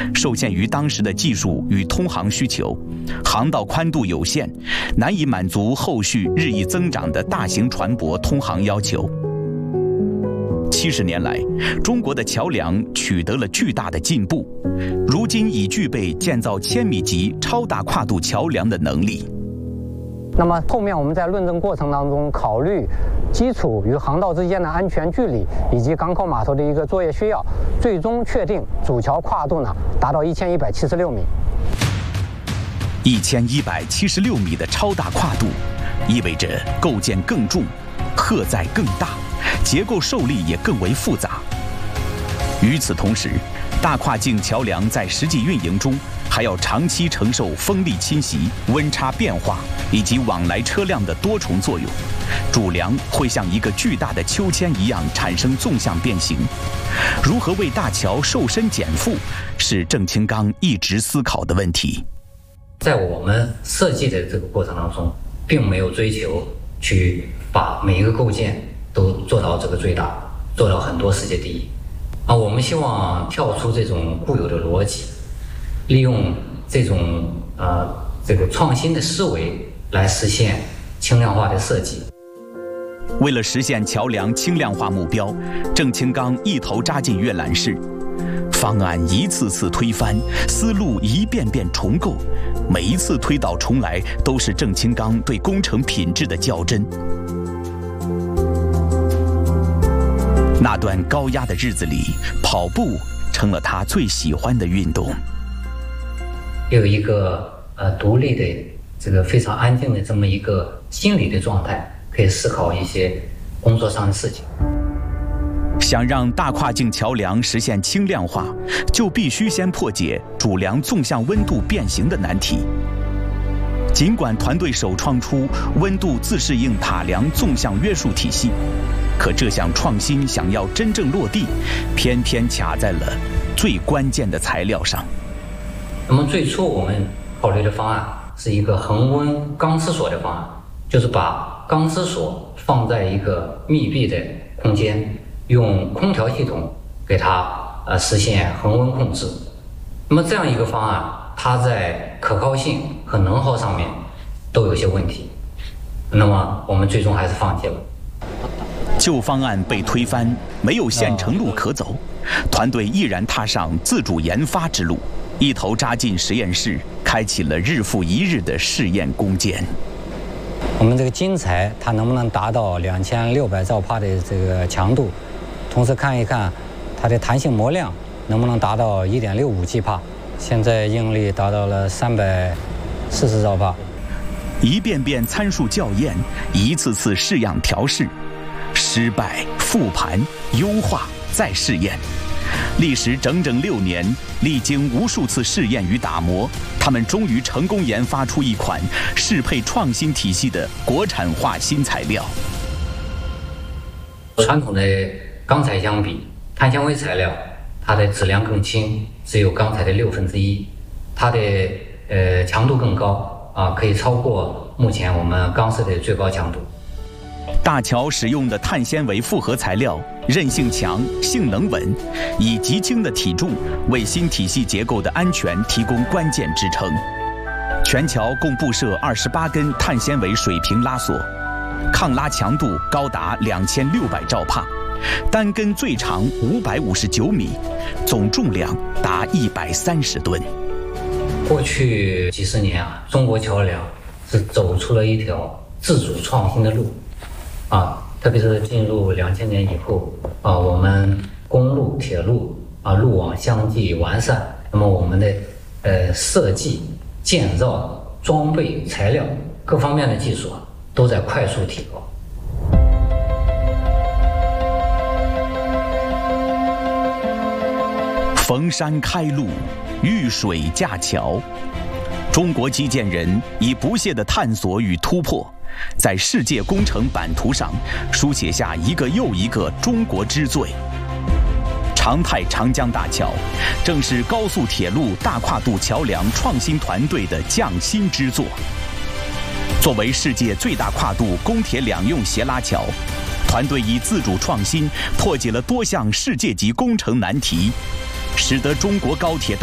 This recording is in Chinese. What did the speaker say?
受限于当时的技术与通航需求，航道宽度有限，难以满足后续日益增长的大型船舶通航要求。70年来，中国的桥梁取得了巨大的进步，如今已具备建造1000米级超大跨度桥梁的能力。 那么后面我们在论证过程当中，考虑基础与航道之间的安全距离，以及港口码头的一个作业需要，最终确定主桥跨度呢达到1176米。 1176米的超大跨度，意味着构件更重，荷载更大，结构受力也更为复杂。与此同时，大跨境桥梁在实际运营中还要长期承受风力侵袭、温差变化以及往来车辆的多重作用，主梁会像一个巨大的秋千一样产生纵向变形。如何为大桥瘦身减负，是郑清刚一直思考的问题。 在我们设计的这个过程当中，并没有追求去把每一个构件都做到这个最大，做到很多世界第一。我们希望跳出这种固有的逻辑，利用这种这个创新的思维来实现轻量化的设计。 为了实现桥梁轻量化目标，郑清刚一头扎进阅览室，方案一次次推翻，思路一遍遍重构，每一次推倒重来都是郑清刚对工程品质的较真。那段高压的日子里，跑步成了他最喜欢的运动。 有一个独立的这个非常安静的这么一个心理的状态，可以思考一些工作上的事情。 想让大跨境桥梁实现轻量化，就必须先破解主梁纵向温度变形的难题。尽管团队首创出温度自适应塔梁纵向约束体系，可这项创新想要真正落地，偏偏卡在了最关键的材料上。 那么最初我们考虑的方案是一个恒温钢丝锁的方案，就是把钢丝锁放在一个密闭的空间，用空调系统给它实现恒温控制。那么这样一个方案，它在可靠性和能耗上面都有些问题，那么我们最终还是放弃了。 旧方案被推翻，没有现成路可走，团队毅然踏上自主研发之路，一头扎进实验室，开启了日复一日的试验攻坚。 我们这个晶材它能不能达到2600兆帕的这个强度，同时看一看它的弹性模量能不能达到1.65 G 帕，现在应力达到了340兆帕。 一遍遍参数校验，一次次试样调试，失败复盘优化再试验，历时整整6年，历经无数次试验与打磨，他们终于成功研发出一款适配创新体系的国产化新材料。 传统的钢材相比，碳纤维材料它的质量更轻，只有钢材的1/6，它的强度更高可以超过目前我们钢丝的最高强度。 大桥使用的碳纤维复合材料韧性强、性能稳，以极轻的体重为新体系结构的安全提供关键支撑。全桥共布设28根碳纤维水平拉锁，抗拉强度高达2600兆帕，单根最长559米，总重量达130吨。 过去几十年中国桥梁是走出了一条自主创新的路。特别是进入2000年以后我们公路、铁路路网相继完善，那么我们的设计、建造、装备、材料各方面的技术都在快速提高。 逢山开路，遇水架桥，中国基建人以不懈的探索与突破，在世界工程版图上书写下一个又一个中国之最。长泰长江大桥正是高速铁路大跨度桥梁创新团队的匠心之作。作为世界最大跨度公铁两用斜拉桥，团队以自主创新破解了多项世界级工程难题，使得中国高铁